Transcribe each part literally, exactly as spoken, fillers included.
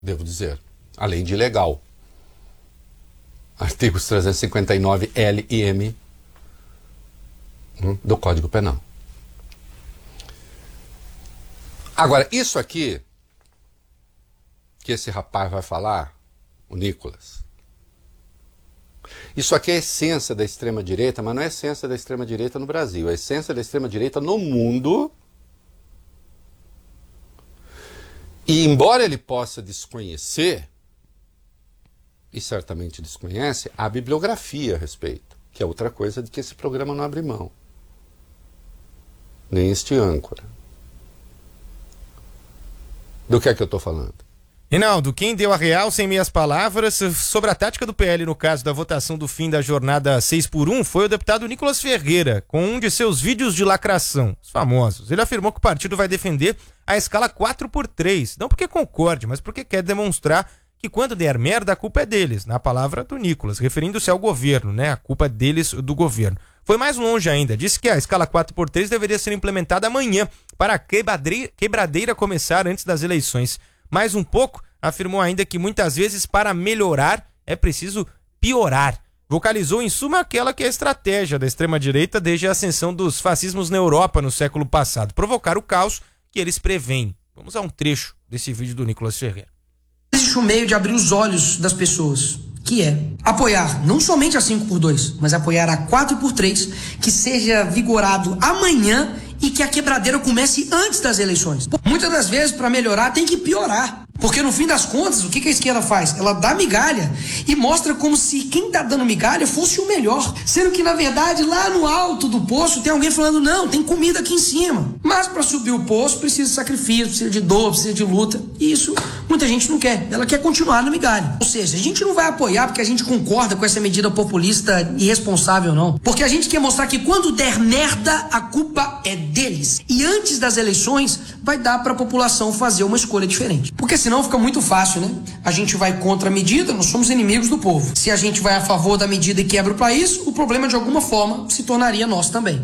devo dizer, além de ilegal. Artigos trezentos e cinquenta e nove L e M do Código Penal. Agora, isso aqui que esse rapaz vai falar, o Nicolas, isso aqui é a essência da extrema-direita, mas não é a essência da extrema-direita no Brasil, é a essência da extrema-direita no mundo. E embora ele possa desconhecer, e certamente desconhece, a bibliografia a respeito, que é outra coisa de que esse programa não abre mão. Nem este âncora. Do que é que eu estou falando? Reinaldo, quem deu a real sem meias palavras sobre a tática do P L no caso da votação do fim da jornada seis por um foi o deputado Nicolas Ferreira, com um de seus vídeos de lacração, os famosos. Ele afirmou que o partido vai defender a escala quatro por três, não porque concorde, mas porque quer demonstrar que quando der merda a culpa é deles, na palavra do Nicolas, referindo-se ao governo, né? A culpa é deles, do governo. Foi mais longe ainda, disse que a escala quatro por três deveria ser implementada amanhã, para a quebradeira, quebradeira começar antes das eleições. Mais um pouco, afirmou ainda que muitas vezes para melhorar é preciso piorar. Vocalizou em suma aquela que é a estratégia da extrema-direita desde a ascensão dos fascismos na Europa no século passado, provocar o caos que eles preveem. Vamos a um trecho desse vídeo do Nicolas Ferreira. Existe um meio de abrir os olhos das pessoas, que é apoiar não somente a cinco por dois, mas apoiar a quatro por três, que seja vigorado amanhã e que a quebradeira comece antes das eleições. Muitas das vezes, para melhorar, tem que piorar. Porque no fim das contas, o que a esquerda faz? Ela dá migalha e mostra como se quem tá dando migalha fosse o melhor. Sendo que, na verdade, lá no alto do poço tem alguém falando, não, tem comida aqui em cima. Mas para subir o poço precisa de sacrifício, precisa de dor, precisa de luta. E isso muita gente não quer. Ela quer continuar na migalha. Ou seja, a gente não vai apoiar porque a gente concorda com essa medida populista irresponsável, não. Porque a gente quer mostrar que quando der merda, a culpa é deles. E antes das eleições, vai dar para a população fazer uma escolha diferente. Porque senão fica muito fácil, né? A gente vai contra a medida, nós somos inimigos do povo. Se a gente vai a favor da medida e quebra o país, o problema de alguma forma se tornaria nosso também.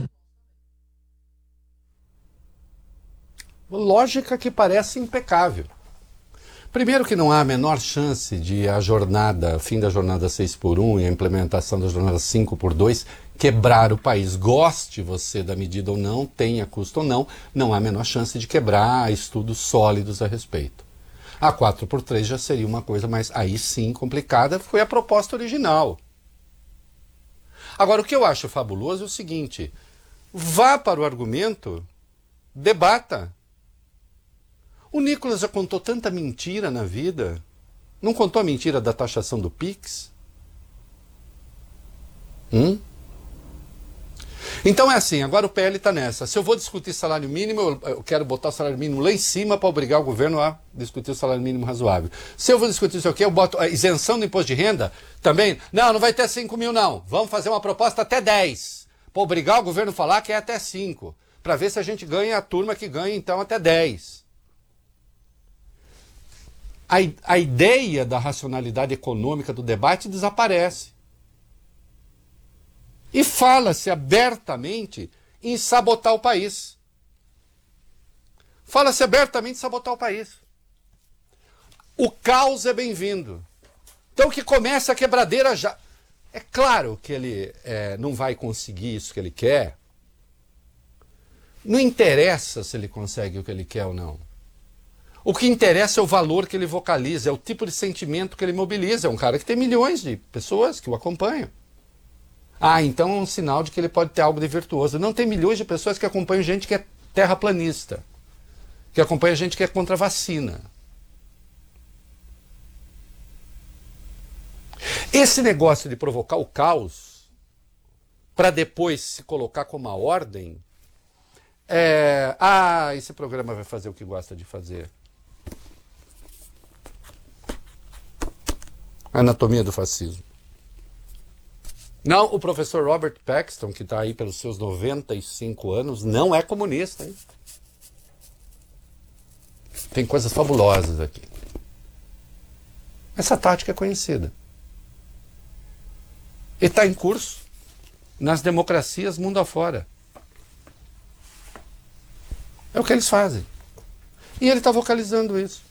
Lógica que parece impecável. Primeiro que não há a menor chance de a jornada, fim da jornada seis por um e a implementação da jornada cinco por dois quebrar o país. Goste você da medida ou não, tenha custo ou não, não há a menor chance de quebrar, há estudos sólidos a respeito. A quatro por três já seria uma coisa mais, aí sim, complicada, foi a proposta original. Agora, o que eu acho fabuloso é o seguinte, vá para o argumento, debata. O Nicolas já contou tanta mentira na vida, não contou a mentira da taxação do Pix? Hum? Então é assim, agora o P L está nessa. Se eu vou discutir salário mínimo, eu, eu quero botar o salário mínimo lá em cima para obrigar o governo a discutir o salário mínimo razoável. Se eu vou discutir isso aqui, eu boto a isenção do imposto de renda também. Não, não vai ter cinco mil não. Vamos fazer uma proposta até dez. Para obrigar o governo a falar que é até cinco. Para ver se a gente ganha a turma que ganha então até dez. A, a ideia da racionalidade econômica do debate desaparece. E fala-se abertamente em sabotar o país. Fala-se abertamente em sabotar o país. O caos é bem-vindo. Então que comece a quebradeira já. É claro que ele é, não vai conseguir isso que ele quer. Não interessa se ele consegue o que ele quer ou não. O que interessa é o valor que ele vocaliza, é o tipo de sentimento que ele mobiliza. É um cara que tem milhões de pessoas que o acompanham. Ah, então é um sinal de que ele pode ter algo de virtuoso. Não, tem milhões de pessoas que acompanham gente que é terraplanista, que acompanha gente que é contra a vacina. Esse negócio de provocar o caos para depois se colocar como a ordem, é... ah, esse programa vai fazer o que gosta de fazer. Anatomia do fascismo. Não, o professor Robert Paxton, que está aí pelos seus noventa e cinco anos, não é comunista, hein? Tem coisas fabulosas aqui. Essa tática é conhecida. E está em curso nas democracias mundo afora. É o que eles fazem. E ele está vocalizando isso.